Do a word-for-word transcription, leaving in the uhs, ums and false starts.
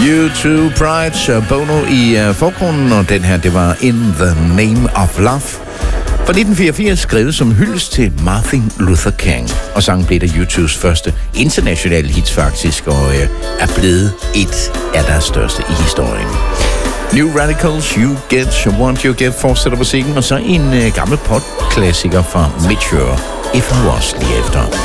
U to Pride, Bono i uh, forgrunden, og den her, det var In the Name of Love. Fra nitten fireogfirs, skrevet som hyldest til Martin Luther King. Og sangen blev der U to's første internationale hits faktisk, og øh, er blevet et af deres største i historien. New Radicals, You Get What You Get, fortsætter musikken, og så en øh, gammel pop-klassiker fra Mature, If I Was, lige efter.